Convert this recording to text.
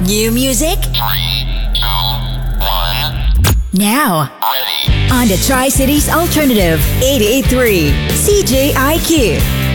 New music? 3, 2, 1. Now. Ready. On the Tri-Cities Alternative 88.3 CJIQ.